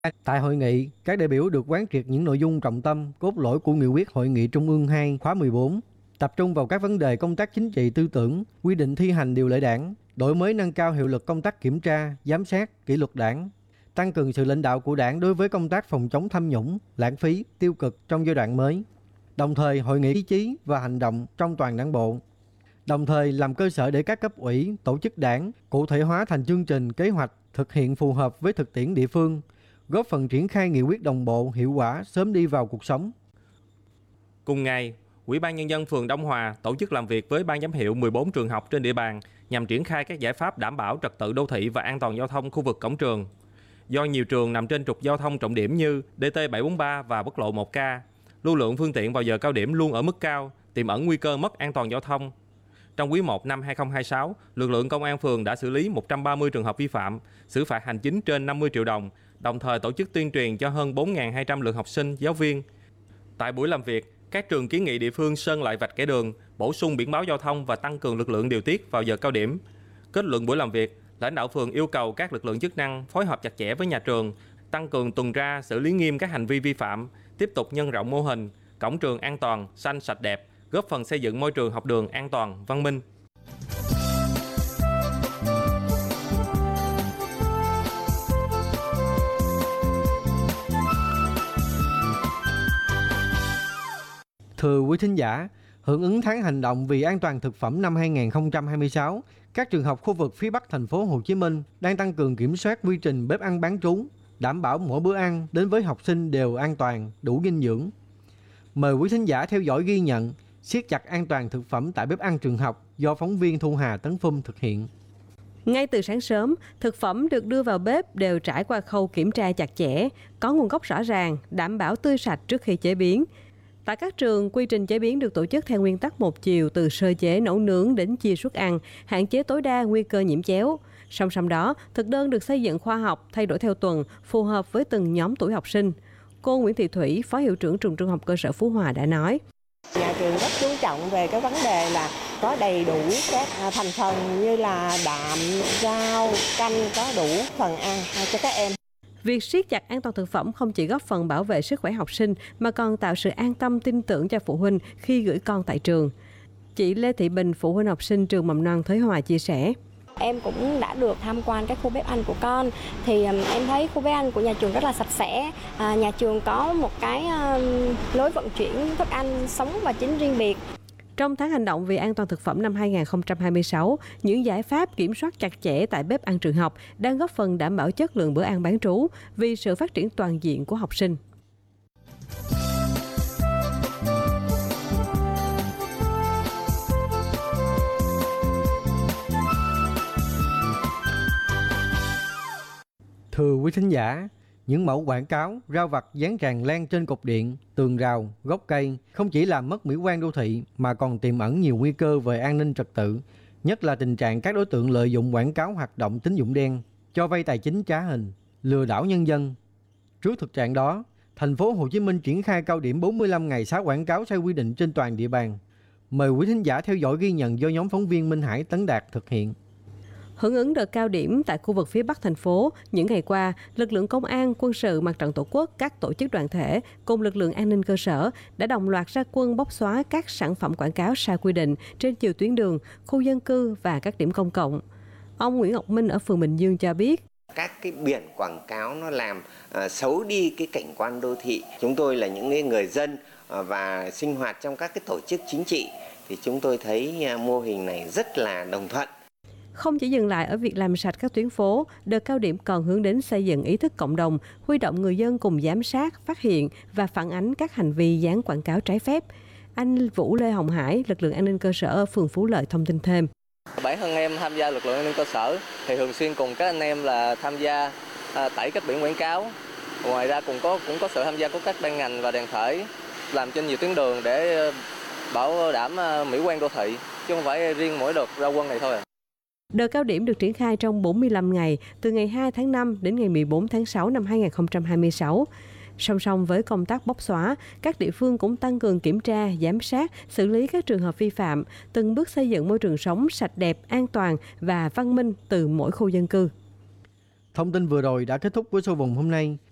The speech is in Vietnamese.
Tại hội nghị, các đại biểu được quán triệt những nội dung trọng tâm, cốt lõi của nghị quyết Hội nghị Trung ương 2 khóa 14, tập trung vào các vấn đề công tác chính trị tư tưởng, quy định thi hành điều lệ Đảng, đổi mới nâng cao hiệu lực công tác kiểm tra, giám sát, kỷ luật Đảng, tăng cường sự lãnh đạo của Đảng đối với công tác phòng chống tham nhũng, lãng phí, tiêu cực trong giai đoạn mới. Đồng thời hội nghị ý chí và hành động trong toàn Đảng bộ. Đồng thời làm cơ sở để các cấp ủy, tổ chức Đảng cụ thể hóa thành chương trình, kế hoạch thực hiện phù hợp với thực tiễn địa phương, góp phần triển khai nghị quyết đồng bộ, hiệu quả, sớm đi vào cuộc sống. Cùng ngày, Ủy ban Nhân dân phường Đông Hòa tổ chức làm việc với ban giám hiệu 14 trường học trên địa bàn nhằm triển khai các giải pháp đảm bảo trật tự đô thị và an toàn giao thông khu vực cổng trường. Do nhiều trường nằm trên trục giao thông trọng điểm như DT743 và quốc lộ 1K, lưu lượng phương tiện vào giờ cao điểm luôn ở mức cao, tiềm ẩn nguy cơ mất an toàn giao thông. Trong quý 1 năm 2026, lực lượng công an phường đã xử lý 130 trường hợp vi phạm, xử phạt hành chính trên 50 triệu đồng, đồng thời tổ chức tuyên truyền cho hơn 4.200 lượt học sinh, giáo viên. Tại buổi làm việc, các trường kiến nghị địa phương sơn lại vạch kẻ đường, bổ sung biển báo giao thông và tăng cường lực lượng điều tiết vào giờ cao điểm. Kết luận buổi làm việc, lãnh đạo phường yêu cầu các lực lượng chức năng phối hợp chặt chẽ với nhà trường, tăng cường tuần tra, xử lý nghiêm các hành vi vi phạm, tiếp tục nhân rộng mô hình cổng trường an toàn, xanh, sạch đẹp, góp phần xây dựng môi trường học đường an toàn, văn minh. Thưa quý thính giả, hưởng ứng tháng hành động vì an toàn thực phẩm năm 2026, các trường học khu vực phía Bắc thành phố Hồ Chí Minh đang tăng cường kiểm soát quy trình bếp ăn bán trú, đảm bảo mỗi bữa ăn đến với học sinh đều an toàn, đủ dinh dưỡng. Mời quý thính giả theo dõi ghi nhận siết chặt an toàn thực phẩm tại bếp ăn trường học do phóng viên Thu Hà Tấn Phum thực hiện. Ngay từ sáng sớm, thực phẩm được đưa vào bếp đều trải qua khâu kiểm tra chặt chẽ, có nguồn gốc rõ ràng, đảm bảo tươi sạch trước khi chế biến. Tại các trường, quy trình chế biến được tổ chức theo nguyên tắc một chiều từ sơ chế nấu nướng đến chia suất ăn, hạn chế tối đa nguy cơ nhiễm chéo. Song song đó, thực đơn được xây dựng khoa học, thay đổi theo tuần, phù hợp với từng nhóm tuổi học sinh. Cô Nguyễn Thị Thủy, Phó Hiệu trưởng trường Trung học cơ sở Phú Hòa đã nói. Nhà trường rất chú trọng về cái vấn đề là có đầy đủ các thành phần như là đạm, rau, canh, có đủ phần ăn cho các em. Việc siết chặt an toàn thực phẩm không chỉ góp phần bảo vệ sức khỏe học sinh mà còn tạo sự an tâm tin tưởng cho phụ huynh khi gửi con tại trường. Chị Lê Thị Bình, phụ huynh học sinh trường mầm non Thới Hòa chia sẻ. Em cũng đã được tham quan cái khu bếp ăn của con, thì em thấy khu bếp ăn của nhà trường rất là sạch sẽ. Nhà trường có một cái lối vận chuyển thức ăn sống và chín riêng biệt. Trong tháng hành động vì an toàn thực phẩm năm 2026, những giải pháp kiểm soát chặt chẽ tại bếp ăn trường học đang góp phần đảm bảo chất lượng bữa ăn bán trú vì sự phát triển toàn diện của học sinh. Thưa quý thính giả, những mẫu quảng cáo, rao vặt dán tràn lan trên cột điện, tường rào, gốc cây không chỉ làm mất mỹ quan đô thị mà còn tiềm ẩn nhiều nguy cơ về an ninh trật tự, nhất là tình trạng các đối tượng lợi dụng quảng cáo hoạt động tín dụng đen, cho vay tài chính trá hình, lừa đảo nhân dân. Trước thực trạng đó, thành phố Hồ Chí Minh triển khai cao điểm 45 ngày xóa quảng cáo sai quy định trên toàn địa bàn. Mời quý thính giả theo dõi ghi nhận do nhóm phóng viên Minh Hải, Tấn Đạt thực hiện. Hưởng ứng đợt cao điểm tại khu vực phía Bắc thành phố, những ngày qua, lực lượng công an, quân sự, mặt trận tổ quốc, các tổ chức đoàn thể cùng lực lượng an ninh cơ sở đã đồng loạt ra quân bóc xóa các sản phẩm quảng cáo sai quy định trên nhiều tuyến đường, khu dân cư và các điểm công cộng. Ông Nguyễn Ngọc Minh ở phường Bình Dương cho biết. Các cái biển quảng cáo nó làm xấu đi cái cảnh quan đô thị. Chúng tôi là những người dân và sinh hoạt trong các cái tổ chức chính trị thì chúng tôi thấy mô hình này rất là đồng thuận. Không chỉ dừng lại ở việc làm sạch các tuyến phố, đợt cao điểm còn hướng đến xây dựng ý thức cộng đồng, huy động người dân cùng giám sát, phát hiện và phản ánh các hành vi dán quảng cáo trái phép. Anh Vũ Lê Hồng Hải, lực lượng an ninh cơ sở ở phường Phú Lợi thông tin thêm. Bản thân em tham gia lực lượng an ninh cơ sở thì thường xuyên cùng các anh em là tham gia tẩy các biển quảng cáo. Ngoài ra cũng có sự tham gia của các ban ngành và đoàn thể làm trên nhiều tuyến đường để bảo đảm mỹ quan đô thị, chứ không phải riêng mỗi đợt ra quân này thôi. Đợt cao điểm được triển khai trong 45 ngày, từ ngày 2 tháng 5 đến ngày 14 tháng 6 năm 2026. Song song với công tác bóc xóa, các địa phương cũng tăng cường kiểm tra, giám sát, xử lý các trường hợp vi phạm, từng bước xây dựng môi trường sống sạch đẹp, an toàn và văn minh từ mỗi khu dân cư. Thông tin vừa rồi đã kết thúc với Sâu Vùng hôm nay.